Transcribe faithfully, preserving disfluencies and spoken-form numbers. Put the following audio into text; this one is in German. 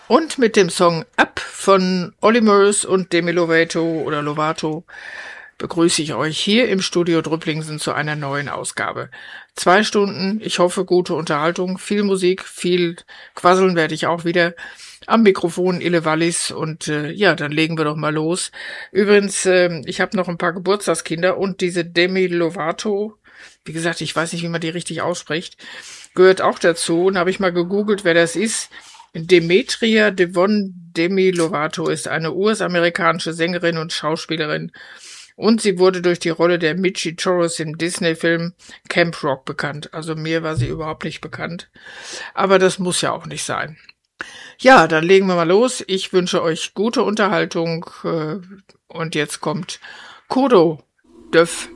Und mit dem Song Up von Olly Murs und Demi Lovato oder Lovato begrüße ich euch hier im Studio Drüpplingsen zu einer neuen Ausgabe. Zwei Stunden, ich hoffe, gute Unterhaltung, viel Musik, viel Quasseln werde ich auch wieder. Am Mikrofon Ille Wallis und äh, ja, dann legen wir doch mal los. Übrigens, äh, ich habe noch ein paar Geburtstagskinder und diese Demi Lovato, wie gesagt, ich weiß nicht, wie man die richtig ausspricht, gehört auch dazu und habe ich mal gegoogelt, wer das ist. Demetria Devon Demi Lovato ist eine U S-amerikanische Sängerin und Schauspielerin und sie wurde durch die Rolle der Michi Torres im Disney-Film Camp Rock bekannt. Also mir war sie überhaupt nicht bekannt, aber das muss ja auch nicht sein. Ja, dann legen wir mal los. Ich wünsche euch gute Unterhaltung äh, und jetzt kommt Kodo Döff.